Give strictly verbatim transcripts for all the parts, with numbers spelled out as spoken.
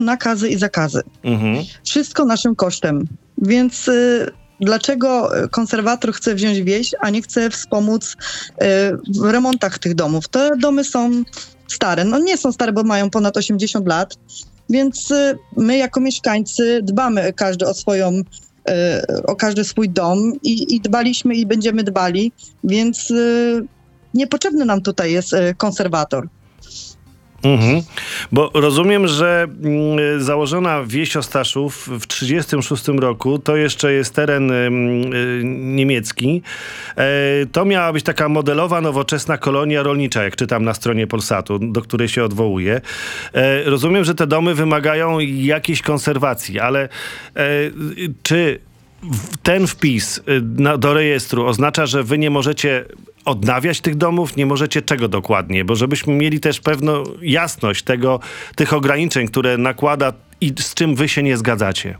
nakazy i zakazy. Mhm. Wszystko naszym kosztem. Więc y, dlaczego konserwator chce wziąć wieś, a nie chce wspomóc y, w remontach tych domów? Te domy są stare. No nie są stare, bo mają ponad osiemdziesiąt lat. Więc y, my jako mieszkańcy dbamy każdy o swoją, y, o każdy swój dom i, i dbaliśmy i będziemy dbali. Więc y, niepotrzebny nam tutaj jest y, konserwator. Mhm. Bo rozumiem, że mm, założona wieś Ostaszów w tysiąc dziewięćset trzydziestym szóstym roku to jeszcze jest teren y, y, niemiecki. E, to miała być taka modelowa, nowoczesna kolonia rolnicza, jak czytam na stronie Polsatu, do której się odwołuję. E, rozumiem, że te domy wymagają jakiejś konserwacji, ale e, czy ten wpis y, na, do rejestru oznacza, że wy nie możecie odnawiać tych domów? Nie możecie czego dokładnie? Bo żebyśmy mieli też pewną jasność tego, tych ograniczeń, które nakłada i z czym wy się nie zgadzacie.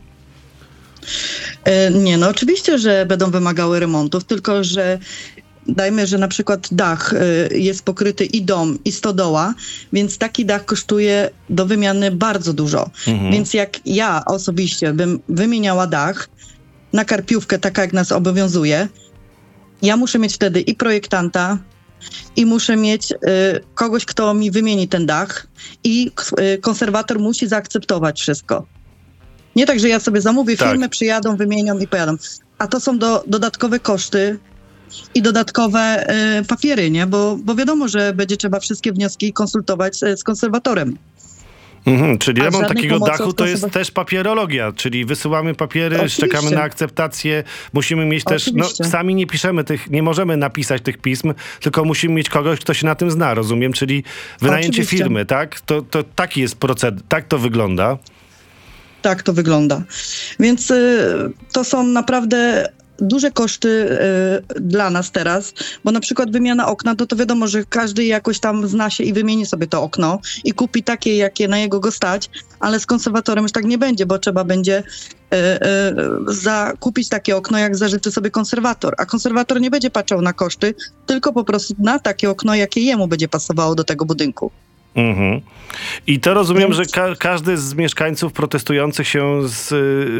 E, nie, no oczywiście, że będą wymagały remontów, tylko że dajmy, że na przykład dach y, jest pokryty i dom, i stodoła, więc taki dach kosztuje do wymiany bardzo dużo. Mhm. Więc jak ja osobiście bym wymieniała dach na karpiówkę, taka jak nas obowiązuje, ja muszę mieć wtedy i projektanta, i muszę mieć y, kogoś, kto mi wymieni ten dach, i y, konserwator musi zaakceptować wszystko. Nie tak, że ja sobie zamówię Tak. firmę, przyjadą, wymienią i pojadą. A to są do, dodatkowe koszty i dodatkowe y, papiery, nie? Bo, bo wiadomo, że będzie trzeba wszystkie wnioski konsultować y, z konserwatorem. Mhm, czyli A remont żadnej takiego pomocy dachu od to jest konserwa- też papierologia, czyli wysyłamy papiery, Oczywiście. czekamy na akceptację, musimy mieć też, no Oczywiście. sami nie piszemy tych, nie możemy napisać tych pism, tylko musimy mieć kogoś, kto się na tym zna, rozumiem, czyli wynajęcie Oczywiście. firmy, tak? To, to taki jest proceder, tak to wygląda. Tak to wygląda. Więc y, to są naprawdę duże koszty y, dla nas teraz, bo na przykład wymiana okna, to to wiadomo, że każdy jakoś tam zna się i wymieni sobie to okno i kupi takie, jakie na jego go stać, ale z konserwatorem już tak nie będzie, bo trzeba będzie y, y, zakupić takie okno, jak zażyczy sobie konserwator, a konserwator nie będzie patrzał na koszty, tylko po prostu na takie okno, jakie jemu będzie pasowało do tego budynku. Mhm. I to rozumiem, Więc- że ka- każdy z mieszkańców protestujących się z,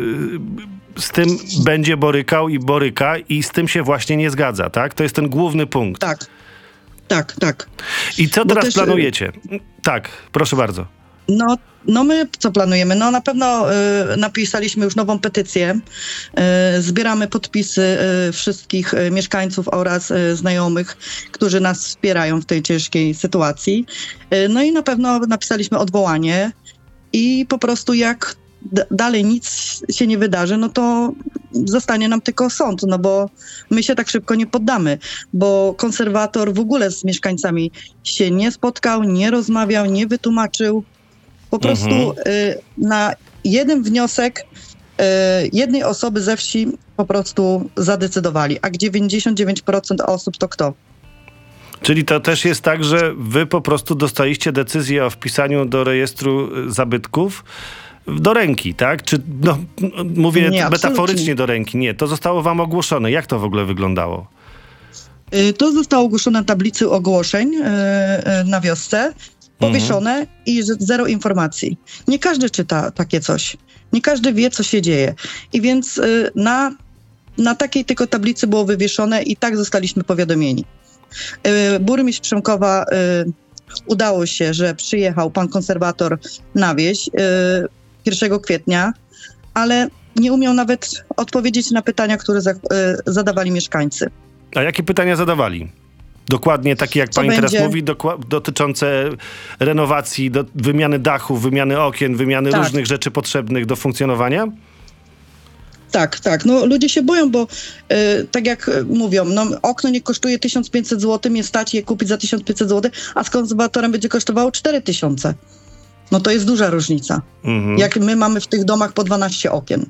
y, z tym będzie borykał i boryka i z tym się właśnie nie zgadza, tak? To jest ten główny punkt. Tak, tak, tak. I co Bo teraz też, y- planujecie? Tak, proszę bardzo. No, no my co planujemy? No na pewno y, napisaliśmy już nową petycję. Y, zbieramy podpisy y, wszystkich y, mieszkańców oraz y, znajomych, którzy nas wspierają w tej ciężkiej sytuacji. Y, no i na pewno napisaliśmy odwołanie i po prostu jak d- dalej nic się nie wydarzy, no to zostanie nam tylko sąd, no bo my się tak szybko nie poddamy, bo konserwator w ogóle z mieszkańcami się nie spotkał, nie rozmawiał, nie wytłumaczył. Po prostu Mhm. y, na jeden wniosek y, jednej osoby ze wsi po prostu zadecydowali, a dziewięćdziesiąt dziewięć procent osób to kto? Czyli to też jest tak, że wy po prostu dostaliście decyzję o wpisaniu do rejestru zabytków do ręki, tak? Czy, no, mówię Nie, absolutnie. metaforycznie do ręki. Nie, to zostało wam ogłoszone. Jak to w ogóle wyglądało? Y, to zostało ogłoszone na tablicy ogłoszeń y, y, na wiosce, powieszone i że zero informacji. Nie każdy czyta takie coś. Nie każdy wie, co się dzieje. I więc y, na, na takiej tylko tablicy było wywieszone i tak zostaliśmy powiadomieni. Y, burmistrz Przemkowa y, udało się, że przyjechał pan konserwator na wieś y, pierwszego kwietnia, ale nie umiał nawet odpowiedzieć na pytania, które za, y, zadawali mieszkańcy. A jakie pytania zadawali? Dokładnie takie, jak Co pani teraz będzie? mówi, dokła- dotyczące renowacji, do, wymiany dachów, wymiany okien, wymiany Tak. różnych rzeczy potrzebnych do funkcjonowania? Tak, tak. No ludzie się boją, bo y, tak jak y, mówią, no okno nie kosztuje tysiąc pięćset złotych, mnie stać je kupić za tysiąc pięćset złotych, a z konserwatorem będzie kosztowało cztery tysiące. No to jest duża różnica. Mhm. Jak my mamy w tych domach po dwanaście okien.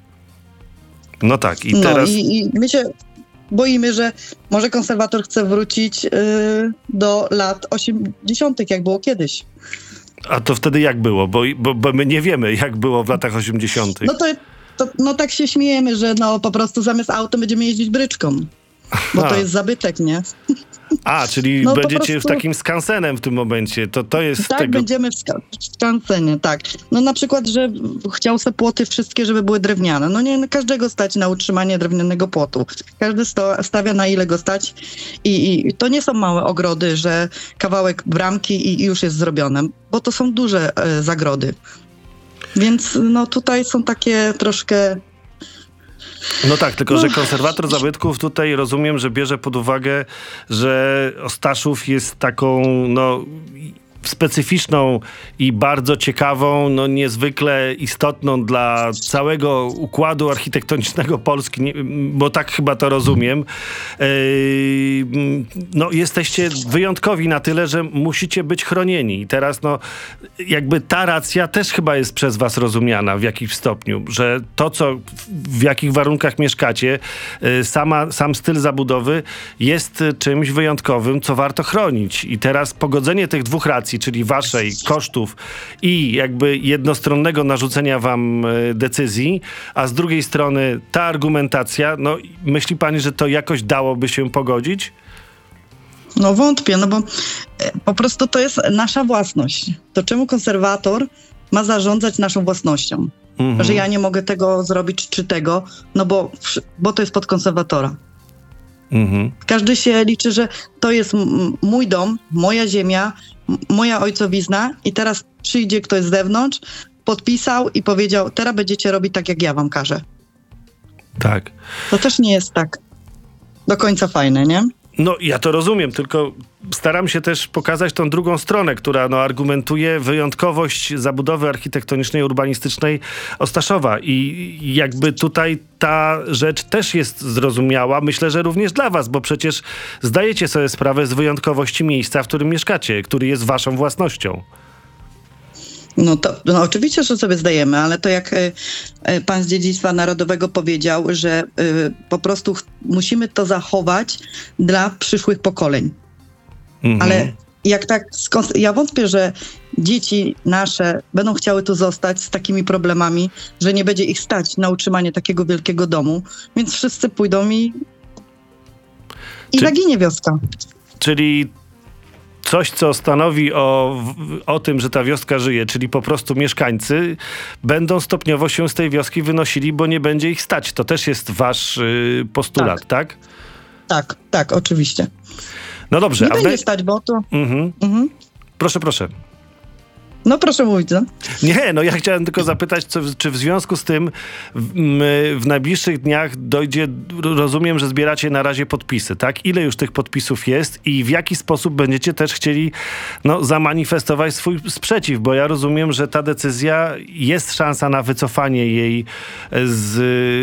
No tak, i No teraz... i, i my się boimy, że może konserwator chce wrócić y, do lat osiemdziesiątych, jak było kiedyś. A to wtedy jak było? Bo, bo, bo my nie wiemy, jak było w latach osiemdziesiątych. No to, to no tak się śmiejemy, że no po prostu zamiast autem będziemy jeździć bryczką. bo A. to jest zabytek, nie? A, czyli No, po będziecie prostu- już takim skansenem w tym momencie. To, to jest Tak, tego... będziemy w, ska- w skansenie, tak. No na przykład, że chciał se płoty wszystkie, żeby były drewniane. No nie każdego stać na utrzymanie drewnianego płotu. Każdy sto- stawia na ile go stać i, i to nie są małe ogrody, że kawałek bramki i, i już jest zrobione, bo to są duże e, zagrody. Więc no tutaj są takie troszkę... No tak, tylko że konserwator zabytków tutaj rozumiem, że bierze pod uwagę, że Ostaszów jest taką, no... specyficzną i bardzo ciekawą, no niezwykle istotną dla całego układu architektonicznego Polski, nie, bo tak chyba to rozumiem. Yy, no jesteście wyjątkowi na tyle, że musicie być chronieni. I teraz no jakby ta racja też chyba jest przez was rozumiana w jakimś stopniu, że to, co w jakich warunkach mieszkacie, yy, sama, sam styl zabudowy jest czymś wyjątkowym, co warto chronić. I teraz pogodzenie tych dwóch racji, czyli waszej, kosztów i jakby jednostronnego narzucenia wam e, decyzji, a z drugiej strony ta argumentacja, no myśli pani, że to jakoś dałoby się pogodzić? No wątpię, no bo e, po prostu to jest nasza własność. To czemu konserwator ma zarządzać naszą własnością? Mhm. Że ja nie mogę tego zrobić czy tego, no bo, bo to jest pod konserwatora. Mhm. Każdy się liczy, że to jest m- mój dom, moja ziemia, m- moja ojcowizna i teraz przyjdzie ktoś z zewnątrz, podpisał i powiedział, teraz będziecie robić tak, jak ja wam każę. Tak. To też nie jest tak do końca fajne, nie? No ja to rozumiem, tylko staram się też pokazać tą drugą stronę, która no, argumentuje wyjątkowość zabudowy architektonicznej, urbanistycznej Ostaszowa i jakby tutaj ta rzecz też jest zrozumiała, myślę, że również dla was, bo przecież zdajecie sobie sprawę z wyjątkowości miejsca, w którym mieszkacie, który jest waszą własnością. No to no oczywiście, że sobie zdajemy, ale to jak y, y, pan z Dziedzictwa Narodowego powiedział, że y, po prostu ch- musimy to zachować dla przyszłych pokoleń. Mhm. Ale jak tak, skąd, ja wątpię, że dzieci nasze będą chciały tu zostać z takimi problemami, że nie będzie ich stać na utrzymanie takiego wielkiego domu, więc wszyscy pójdą i, i Czy- zaginie wioska. Czyli coś, co stanowi o, o tym, że ta wioska żyje, czyli po prostu mieszkańcy będą stopniowo się z tej wioski wynosili, bo nie będzie ich stać. To też jest wasz y, postulat, tak? tak? Tak, tak, oczywiście. No dobrze. Nie a będzie wy... stać, bo to... Mhm. Mhm. Proszę, proszę. No proszę mówić, no. Nie, no ja chciałem tylko zapytać, co, czy w związku z tym w, m, w najbliższych dniach dojdzie, rozumiem, że zbieracie na razie podpisy, tak? Ile już tych podpisów jest i w jaki sposób będziecie też chcieli no, zamanifestować swój sprzeciw, bo ja rozumiem, że ta decyzja, jest szansa na wycofanie jej z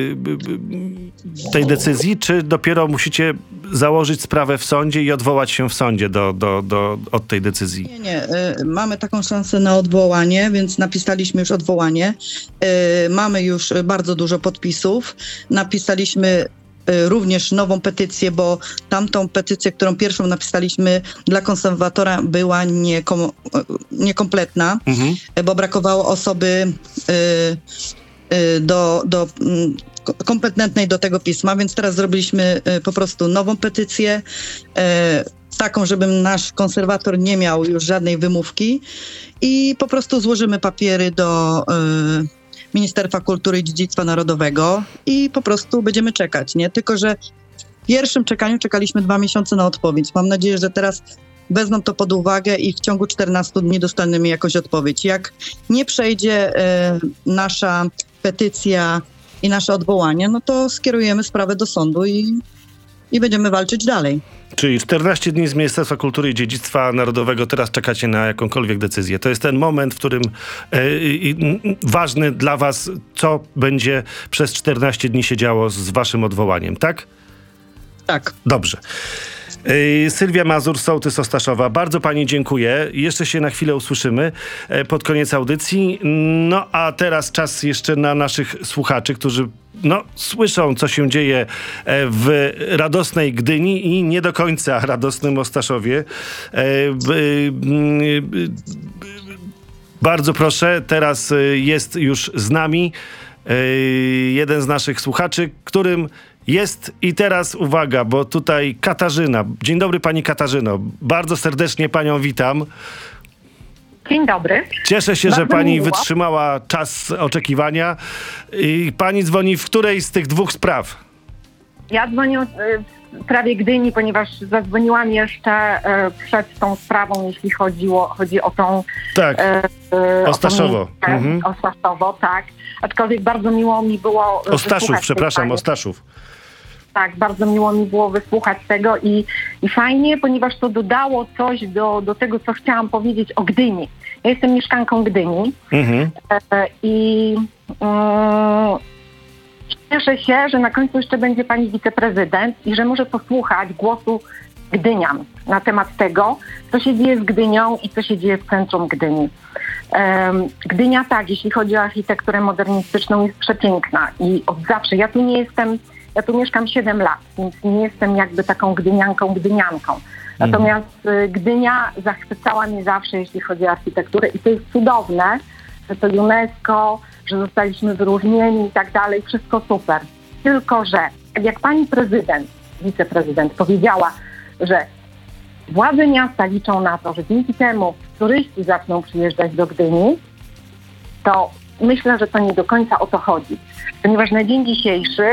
tej decyzji, czy dopiero musicie założyć sprawę w sądzie i odwołać się w sądzie do, do, do, od tej decyzji? Nie, nie. Y, mamy taką szansę na odwołanie, więc napisaliśmy już odwołanie. Y, mamy już bardzo dużo podpisów. Napisaliśmy y, również nową petycję, bo tamtą petycję, którą pierwszą napisaliśmy dla konserwatora, była niekom, y, niekompletna, Mhm. y, bo brakowało osoby y, y, do, do mm, ko- kompetentnej do tego pisma, więc teraz zrobiliśmy y, po prostu nową petycję, y, taką, żeby nasz konserwator nie miał już żadnej wymówki i po prostu złożymy papiery do y, Ministerstwa Kultury i Dziedzictwa Narodowego i po prostu będziemy czekać, nie? Tylko, że w pierwszym czekaniu czekaliśmy dwa miesiące na odpowiedź. Mam nadzieję, że teraz wezmą to pod uwagę i w ciągu czternastu dni dostaniemy jakąś odpowiedź. Jak nie przejdzie y, nasza petycja i nasze odwołanie, no to skierujemy sprawę do sądu i, i będziemy walczyć dalej. Czyli czternaście dni z Ministerstwa Kultury i Dziedzictwa Narodowego, teraz czekacie na jakąkolwiek decyzję. To jest ten moment, w którym e, e, ważny dla was, co będzie przez czternaście dni się działo z waszym odwołaniem, tak? Tak. Dobrze. Yy, Sylwia Mazur, sołtys Ostaszowa. Bardzo pani dziękuję. Jeszcze się na chwilę usłyszymy e, pod koniec audycji. No a teraz czas jeszcze na naszych słuchaczy, którzy no, słyszą, co się dzieje e, w radosnej Gdyni i nie do końca radosnym Ostaszowie. E, b, b, b, bardzo proszę, teraz e, jest już z nami e, jeden z naszych słuchaczy, którym Jest i teraz uwaga, bo tutaj Katarzyna. Dzień dobry pani Katarzyno. Bardzo serdecznie panią witam. Dzień dobry. Cieszę się, Bardzo że pani miło. wytrzymała czas oczekiwania. I pani dzwoni w której z tych dwóch spraw? Ja dzwonię y, w sprawie Gdyni, ponieważ zadzwoniłam jeszcze y, przed tą sprawą, jeśli chodziło, chodzi o tą... Tak, y, y, Ostaszowo. O, tą, Mhm. Ostaszowo, tak. Aczkolwiek bardzo miło mi było... y, Ostaszów, wysłuchać tej przepraszam, pani. Ostaszów. Tak, bardzo miło mi było wysłuchać tego i, i fajnie, ponieważ to dodało coś do, do tego, co chciałam powiedzieć o Gdyni. Ja jestem mieszkanką Gdyni Mhm. e, i mm, cieszę się, że na końcu jeszcze będzie pani wiceprezydent i że może posłuchać głosu Gdynian na temat tego, co się dzieje z Gdynią i co się dzieje w centrum Gdyni. Um, Gdynia tak, jeśli chodzi o architekturę modernistyczną, jest przepiękna i od zawsze, ja tu nie jestem, ja tu mieszkam siedem lat, więc nie jestem jakby taką gdynianką, gdynianką. Natomiast y, Gdynia zachwycała mnie zawsze, jeśli chodzi o architekturę i to jest cudowne, że to UNESCO, że zostaliśmy wyróżnieni i tak dalej, wszystko super. Tylko że, tak jak pani prezydent, wiceprezydent powiedziała, że władze miasta liczą na to, że dzięki temu turyści zaczną przyjeżdżać do Gdyni, to myślę, że to nie do końca o to chodzi. Ponieważ na dzień dzisiejszy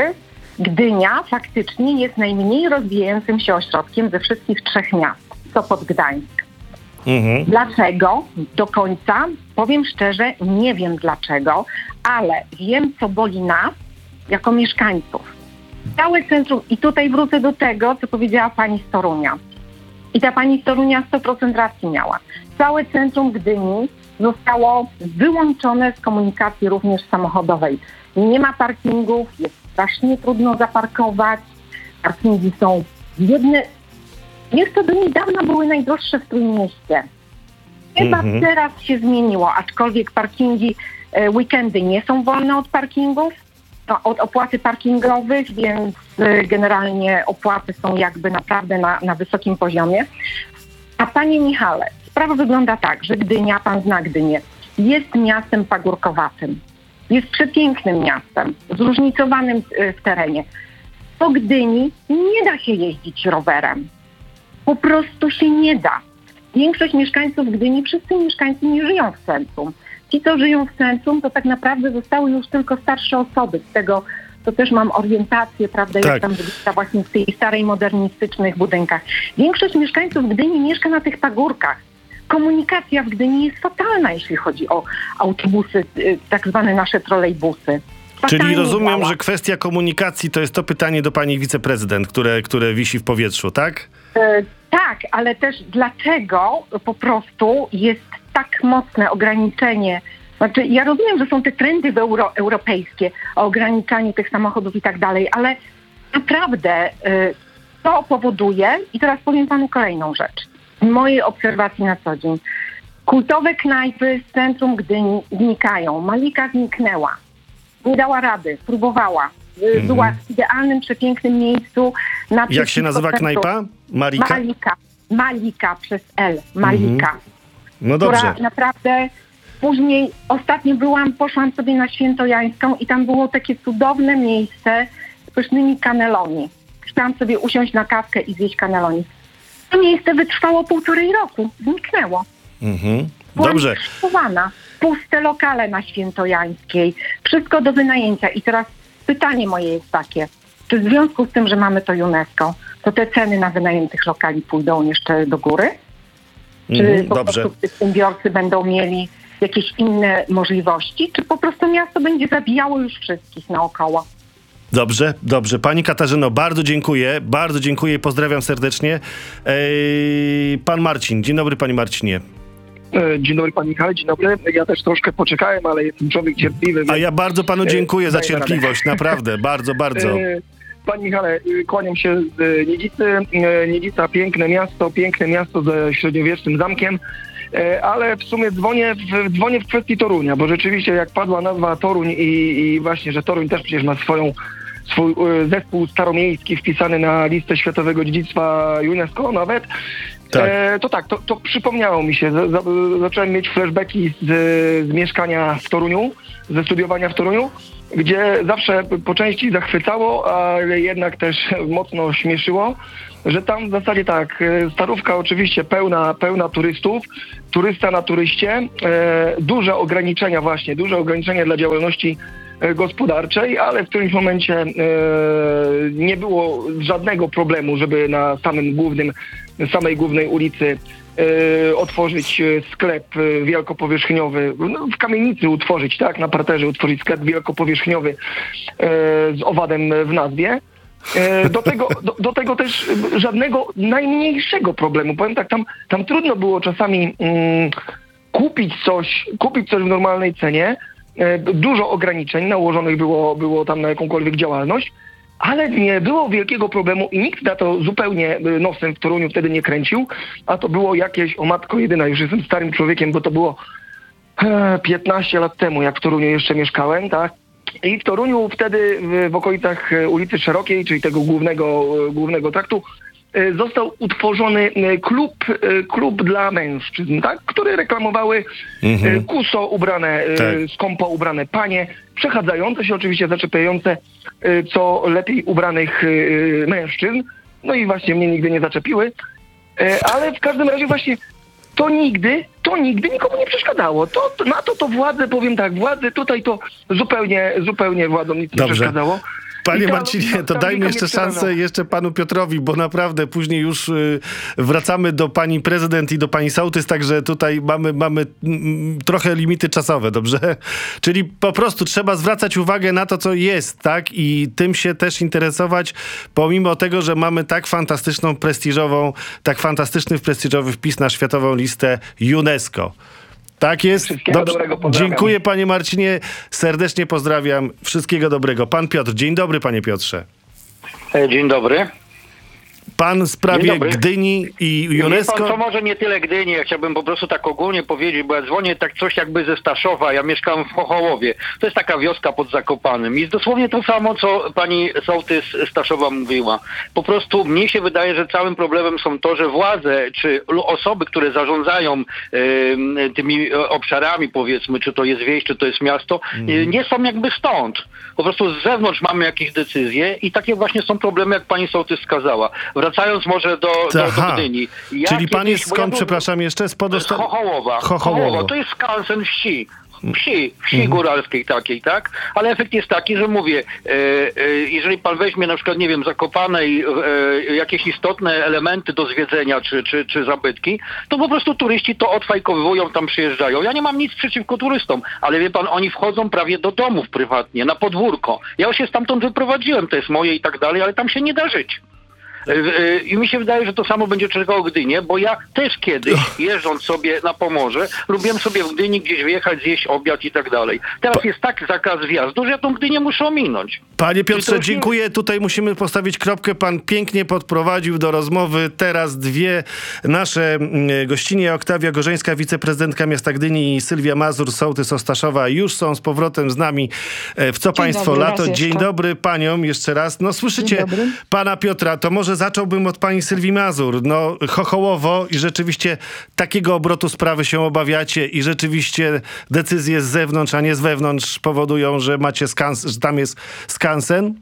Gdynia faktycznie jest najmniej rozwijającym się ośrodkiem ze wszystkich trzech miast, Sopot, Gdańsk. Mhm. Dlaczego? Do końca, powiem szczerze, nie wiem dlaczego, ale wiem, co boli nas jako mieszkańców. Całe centrum, i tutaj wrócę do tego, co powiedziała pani z Torunia. I ta pani z Torunia sto procent racji miała. Całe centrum Gdyni zostało wyłączone z komunikacji również samochodowej. Nie ma parkingów, jest strasznie trudno zaparkować. Parkingi są jedne... Jeszcze do niedawna były najdroższe w Trójmieście. Chyba Mhm. teraz się zmieniło, aczkolwiek parkingi, e, weekendy nie są wolne od parkingów, no, od opłaty parkingowych, więc e, generalnie opłaty są jakby naprawdę na, na wysokim poziomie. A panie Michale, sprawa wygląda tak, że Gdynia, pan zna Gdynię, jest miastem pagórkowatym. Jest przepięknym miastem, zróżnicowanym e, w terenie. Po Gdyni nie da się jeździć rowerem. Po prostu się nie da. Większość mieszkańców Gdyni, wszyscy mieszkańcy nie żyją w centrum. Ci, co żyją w centrum, to tak naprawdę zostały już tylko starsze osoby. Z tego to też mam orientację, prawda, Tak. jak tam wygląda właśnie w tej starej, modernistycznych budynkach. Większość mieszkańców Gdyni mieszka na tych pagórkach. Komunikacja w Gdyni jest fatalna, jeśli chodzi o autobusy, y, tak zwane nasze trolejbusy. Czyli Fatalnie rozumiem, działa. że kwestia komunikacji to jest to pytanie do pani wiceprezydent, które, które wisi w powietrzu, tak? E, tak, ale też dlaczego po prostu jest tak mocne ograniczenie. Znaczy, ja rozumiem, że są te trendy euro, europejskie o ograniczaniu tych samochodów i tak dalej, ale naprawdę e, to powoduje, i teraz powiem panu kolejną rzecz, z mojej obserwacji na co dzień. Kultowe knajpy z centrum Gdyni znikają. Malika zniknęła. Nie dała rady, próbowała. Mhm. Była w idealnym, przepięknym miejscu. Jak się nazywa knajpa? Marika? Malika. Malika przez L. Malika. Mhm. No dobrze. Która naprawdę później, ostatnio byłam, poszłam sobie na Świętojańską i tam było takie cudowne miejsce z pysznymi cannelloni. Chciałam sobie usiąść na kawkę i zjeść cannelloni. To miejsce wytrwało półtorej roku. Zniknęło. Mhm. Byłam Dobrze. zszokowana. Puste lokale na Świętojańskiej. Wszystko do wynajęcia. I teraz pytanie moje jest takie. Czy w związku z tym, że mamy to UNESCO, to te ceny na wynajętych lokali pójdą jeszcze do góry? Czy Mhm. po Dobrze. prostu przedsiębiorcy będą mieli jakieś inne możliwości? Czy po prostu miasto będzie zabijało już wszystkich naokoło? Dobrze, dobrze. Pani Katarzyno, bardzo dziękuję. Bardzo dziękuję i pozdrawiam serdecznie. Ej, pan Marcin. Dzień dobry, panie Marcinie. Dzień dobry panie Michale, dzień dobry. Ja też troszkę poczekałem, ale jestem człowiek cierpliwy. A ja bardzo panu dziękuję za Daję radę. cierpliwość. Naprawdę, bardzo, bardzo. E, Panie Michale, e, kłaniam się z Niedzicy. E, Niedzica, piękne miasto, piękne miasto ze średniowiecznym zamkiem, e, ale w sumie dzwonię w, dzwonię w kwestii Torunia, bo rzeczywiście jak padła nazwa Toruń i, i właśnie, że Toruń też przecież ma swoją swój e, zespół staromiejski wpisany na listę Światowego Dziedzictwa UNESCO nawet, Tak. E, to tak, to, to przypomniało mi się. Z, z, zacząłem mieć flashbacki z, z mieszkania w Toruniu, ze studiowania w Toruniu, gdzie zawsze po części zachwycało, ale jednak też mocno śmieszyło, że tam w zasadzie tak, starówka oczywiście pełna, pełna turystów, turysta na turyście, e, duże ograniczenia właśnie, duże ograniczenia dla działalności gospodarczej, ale w którymś momencie e, nie było żadnego problemu, żeby na samym głównym, samej głównej ulicy e, otworzyć sklep wielkopowierzchniowy, no, w kamienicy utworzyć, tak, na parterze utworzyć sklep wielkopowierzchniowy e, z owadem w nazwie. E, do, tego, do, do tego też żadnego najmniejszego problemu. Powiem tak, tam, tam trudno było czasami mm, kupić coś, kupić coś w normalnej cenie. Dużo ograniczeń nałożonych było, było tam na jakąkolwiek działalność, ale nie było wielkiego problemu i nikt na to zupełnie nosem w Toruniu wtedy nie kręcił, a to było jakieś, o matko jedyna, już jestem starym człowiekiem, bo to było piętnaście lat temu, jak w Toruniu jeszcze mieszkałem, tak? I w Toruniu wtedy w, w okolicach ulicy Szerokiej, czyli tego głównego, głównego traktu, został utworzony klub, klub dla mężczyzn, tak? Które reklamowały mhm. kuso ubrane, tak. skąpo ubrane panie, przechadzające się oczywiście, zaczepiające co lepiej ubranych mężczyzn. No i właśnie mnie nigdy nie zaczepiły. Ale w każdym razie właśnie to nigdy, to nigdy nikomu nie przeszkadzało. To, to, na to to władze, powiem tak, władze tutaj to zupełnie, zupełnie władzom nic Dobrze. nie przeszkadzało. Panie Marcinie, to dajmy jeszcze szansę jeszcze panu Piotrowi, bo naprawdę później już y, wracamy do pani prezydent i do pani sołtys, także tutaj mamy, mamy mm, trochę limity czasowe, dobrze? Czyli po prostu trzeba zwracać uwagę na to, co jest, tak? I tym się też interesować, pomimo tego, że mamy tak fantastyczną, prestiżową, tak fantastyczny, prestiżowy wpis na światową listę UNESCO. Tak jest. Wszystkiego dobrego, pozdrawiam. Dziękuję, panie Marcinie. Serdecznie pozdrawiam. Wszystkiego dobrego. Pan Piotr. Dzień dobry, panie Piotrze. Dzień dobry. Pan w sprawie Gdyni i UNESCO... Pan, to może nie tyle Gdyni, ja chciałbym po prostu tak ogólnie powiedzieć, bo ja dzwonię tak coś jakby ze Staszowa, ja mieszkam w Chochołowie. To jest taka wioska pod Zakopanem. I jest dosłownie to samo, co pani sołtys Staszowa mówiła. Po prostu mnie się wydaje, że całym problemem są to, że władze, czy osoby, które zarządzają y, tymi obszarami, powiedzmy, czy to jest wieś, czy to jest miasto, mm. nie są jakby stąd. Po prostu z zewnątrz mamy jakieś decyzje i takie właśnie są problemy, jak pani sołtys wskazała. Wracając może do, do, do Gdyni. Ja Czyli pan kiedyś, jest skąd, ja przepraszam, jeszcze? Z Podosta... Chochołowa. Chochołowo. Chochołowo. To jest skansen wsi. Wsi, wsi Mhm. góralskiej takiej, tak? Ale efekt jest taki, że mówię, e, e, jeżeli pan weźmie na przykład, nie wiem, Zakopane i e, jakieś istotne elementy do zwiedzenia czy, czy, czy zabytki, to po prostu turyści to odfajkowują, tam przyjeżdżają. Ja nie mam nic przeciwko turystom, ale wie pan, oni wchodzą prawie do domów prywatnie, na podwórko. Ja już się stamtąd wyprowadziłem, to jest moje i tak dalej, ale tam się nie da żyć. I mi się wydaje, że to samo będzie czekało Gdynię, bo ja też kiedyś, jeżdżąc sobie na Pomorze, lubiłem sobie w Gdyni gdzieś wyjechać, zjeść obiad i tak dalej. Teraz pa... jest tak zakaz wjazdu, że ja tą Gdynię muszę ominąć. Panie Piotrze, dziękuję. Tutaj musimy postawić kropkę. Pan pięknie podprowadził do rozmowy. Teraz dwie nasze gościnie. Oktawia Gorzeńska, wiceprezydentka miasta Gdyni, i Sylwia Mazur, sołtys Ostaszowa, już są z powrotem z nami w Co Dzień Państwo dobry, Lato. Dzień dobry paniom jeszcze raz. No słyszycie pana Piotra, to może zacząłbym od pani Sylwii Mazur. No, Chochołowo i rzeczywiście takiego obrotu sprawy się obawiacie i rzeczywiście decyzje z zewnątrz, a nie z wewnątrz powodują, że macie skans, że tam jest skansen?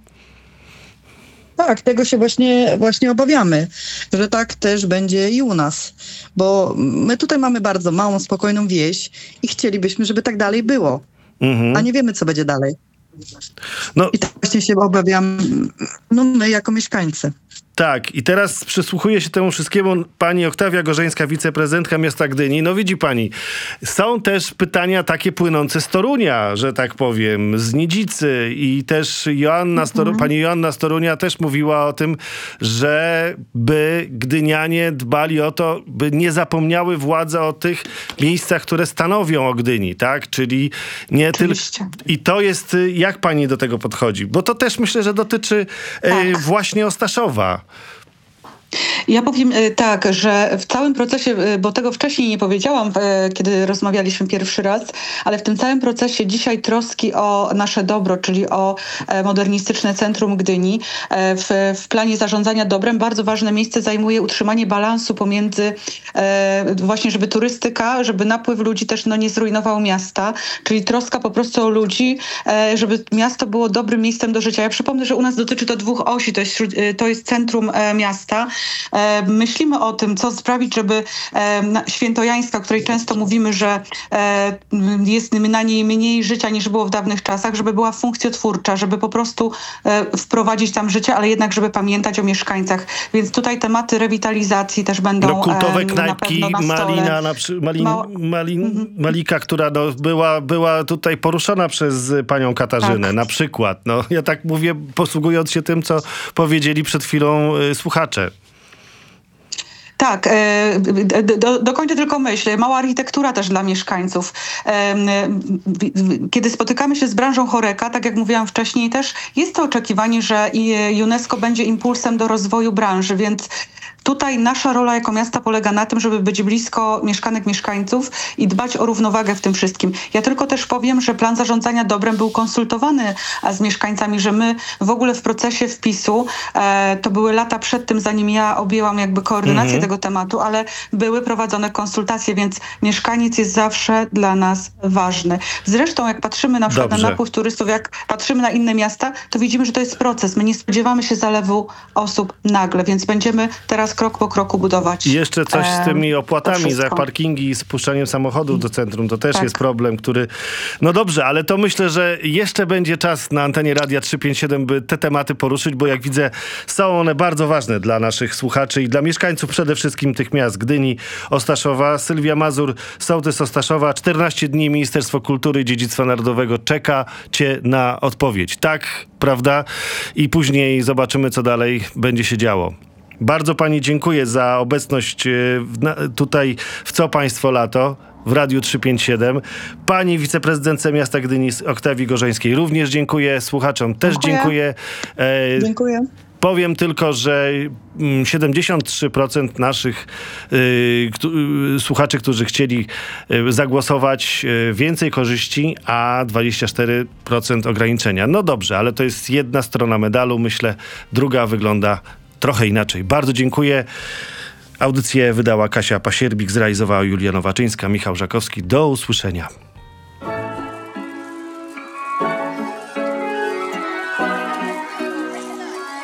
Tak, tego się właśnie, właśnie obawiamy, że tak też będzie i u nas, bo my tutaj mamy bardzo małą, spokojną wieś i chcielibyśmy, żeby tak dalej było, mhm. a nie wiemy, co będzie dalej. No. I tak właśnie się obawiam, no my jako mieszkańcy. Tak, i teraz przysłuchuje się temu wszystkiemu pani Oktawia Gorzeńska, wiceprezydentka miasta Gdyni. No widzi pani, są też pytania takie płynące z Torunia, że tak powiem, z Nidzicy, i też Joanna z Toru- pani Joanna z Torunia też mówiła o tym, że by gdynianie dbali o to, by nie zapomniały władze o tych miejscach, które stanowią o Gdyni, tak? Czyli nie tylko... I to jest, jak pani do tego podchodzi? Bo to też myślę, że dotyczy tak. e, właśnie Ostaszowa. Ja powiem y, tak, że w całym procesie, y, bo tego wcześniej nie powiedziałam, y, kiedy rozmawialiśmy pierwszy raz, ale w tym całym procesie dzisiaj troski o nasze dobro, czyli o e, modernistyczne centrum Gdyni, e, w, w planie zarządzania dobrem bardzo ważne miejsce zajmuje utrzymanie balansu pomiędzy e, właśnie, żeby turystyka, żeby napływ ludzi też no, nie zrujnował miasta, czyli troska po prostu o ludzi, e, żeby miasto było dobrym miejscem do życia. Ja przypomnę, że u nas dotyczy to dwóch osi, to jest, śród- to jest centrum e, miasta. E, myślimy o tym, co sprawić, żeby e, na- Świętojańska, o której często mówimy, że e, jest na niej mniej życia niż było w dawnych czasach, żeby była funkcjotwórcza, żeby po prostu e, wprowadzić tam życie, ale jednak, żeby pamiętać o mieszkańcach. Więc tutaj tematy rewitalizacji też będą No kultowe e, na knajpki pewno na stole. Malina, na przy, Malin, Mała- Malin, Mhm. Malika, która no, była, była tutaj poruszona przez panią Katarzynę, Tak. na przykład. No, ja tak mówię, posługując się tym, co powiedzieli przed chwilą y, słuchacze. Tak, e, d- do, dokończę tylko myśl. Mała architektura też dla mieszkańców. E, w- w- Kiedy spotykamy się z branżą Horeca, tak jak mówiłam wcześniej też, jest to oczekiwanie, że i UNESCO będzie impulsem do rozwoju branży, więc tutaj nasza rola jako miasta polega na tym, żeby być blisko mieszkanek, mieszkańców i dbać o równowagę w tym wszystkim. Ja tylko też powiem, że plan zarządzania dobrem był konsultowany a, z mieszkańcami, że my w ogóle w procesie wpisu, e, to były lata przed tym, zanim ja objęłam jakby koordynację Mhm. tego tematu, ale były prowadzone konsultacje, więc mieszkaniec jest zawsze dla nas ważny. Zresztą jak patrzymy na przykład Dobrze. na napływ turystów, jak patrzymy na inne miasta, to widzimy, że to jest proces. My nie spodziewamy się zalewu osób nagle, więc będziemy teraz krok po kroku budować. I jeszcze coś z em, tymi to opłatami za wszystko. parkingi i spuszczaniem samochodów do centrum. To też Tak. jest problem, który... No dobrze, ale to myślę, że jeszcze będzie czas na antenie Radia trzysta pięćdziesiąt siedem, by te tematy poruszyć, bo jak widzę, są one bardzo ważne dla naszych słuchaczy i dla mieszkańców przede wszystkim tych miast Gdyni, Ostaszowa. Sylwia Mazur, sołtys Ostaszowa. czternaście dni Ministerstwo Kultury i Dziedzictwa Narodowego czeka cię na odpowiedź. Tak, prawda? I później zobaczymy, co dalej będzie się działo. Bardzo pani dziękuję za obecność e, w, na, tutaj w Co Państwo Lato w Radiu trzysta pięćdziesiąt siedem. Pani wiceprezydentce miasta Gdyni Oktawii Gorzońskiej również dziękuję. Słuchaczom też Dziękuję. dziękuję. E, Dziękuję. Powiem tylko, że mm, siedemdziesiąt trzy procent naszych y, któ- y, słuchaczy, którzy chcieli y, zagłosować, y, więcej korzyści, a dwadzieścia cztery procent ograniczenia. No dobrze, ale to jest jedna strona medalu. Myślę, druga wygląda trochę inaczej. Bardzo dziękuję. Audycję wydała Kasia Pasierbik, zrealizowała Julia Nowaczyńska, Michał Żakowski. Do usłyszenia.